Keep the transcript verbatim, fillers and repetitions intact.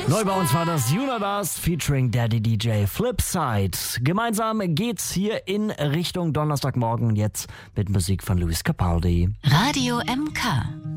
Neu bei uns war das Universe featuring Daddy D J Flipside. Gemeinsam geht's hier in Richtung Donnerstagmorgen jetzt mit Musik von Luis Capaldi. Radio M K.